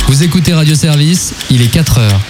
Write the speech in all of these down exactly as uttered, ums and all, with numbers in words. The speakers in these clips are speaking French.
Vous écoutez Radio Service, il est quatre heures.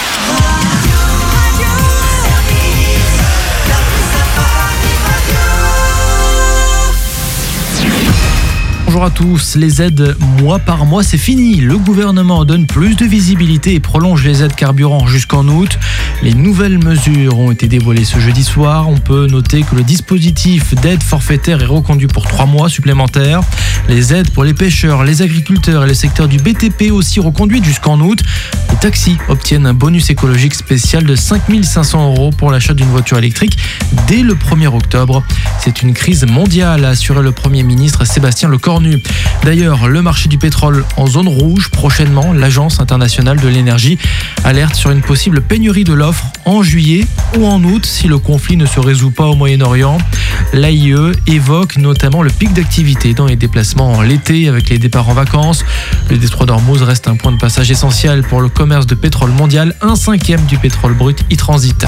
Bonjour à tous, les aides mois par mois, c'est fini. Le gouvernement donne plus de visibilité et prolonge les aides carburant jusqu'en août. Les nouvelles mesures ont été dévoilées ce jeudi soir. On peut noter que le dispositif d'aide forfaitaire est reconduit pour trois mois supplémentaires. Les aides pour les pêcheurs, les agriculteurs et le secteur du B T P aussi reconduites jusqu'en août. Les taxis obtiennent un bonus écologique spécial de cinq mille cinq cents euros pour l'achat d'une voiture électrique dès le premier octobre. C'est une crise mondiale, a assuré le Premier ministre Sébastien Lecornu. D'ailleurs, le marché du pétrole en zone rouge. Prochainement, l'Agence internationale de l'énergie alerte sur une possible pénurie de l'offre en juillet ou en août si le conflit ne se résout pas au Moyen-Orient. L'A I E évoque notamment le pic d'activité dans les déplacements l'été avec les départs en vacances. Le détroit d'Ormuz reste un point de passage essentiel pour le commerce de pétrole mondial. Un cinquième du pétrole brut y transite.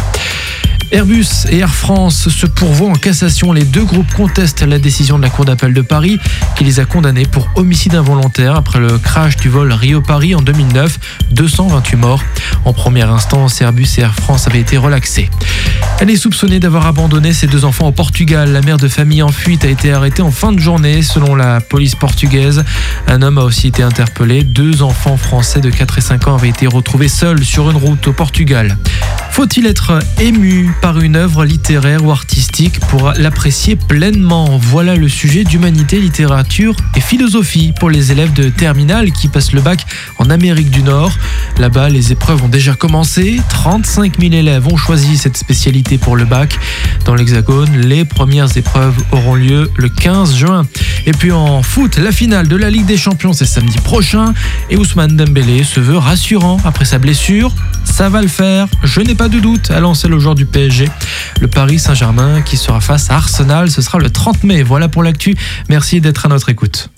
Airbus et Air France se pourvoient en cassation. Les deux groupes contestent la décision de la Cour d'appel de Paris qui les a condamnés pour homicide involontaire après le crash du vol Rio-Paris en deux mille neuf. deux cent vingt-huit morts. En première instance, Airbus et Air France avaient été relaxés. Elle est soupçonnée d'avoir abandonné ses deux enfants au Portugal. La mère de famille en fuite a été arrêtée en fin de journée selon la police portugaise. Un homme a aussi été interpellé. Deux enfants français de quatre et cinq ans avaient été retrouvés seuls sur une route au Portugal. Faut-il être ému par une œuvre littéraire ou artistique pour l'apprécier pleinement? Voilà le sujet d'humanité, littérature et philosophie pour les élèves de terminale qui passent le bac en Amérique du Nord. Là-bas, les épreuves ont déjà commencé. trente-cinq mille élèves ont choisi cette spécialité pour le bac. Dans l'Hexagone, les premières épreuves auront lieu le quinze juin. Et puis en foot, la finale de la Ligue des Champions, c'est samedi prochain. Et Ousmane Dembélé se veut rassurant après sa blessure. Ça va le faire, je n'ai pas de doute, a lancé le joueur du P S G. Le Paris Saint-Germain qui sera face à Arsenal, ce sera le trente mai. Voilà pour l'actu. Merci d'être à notre écoute.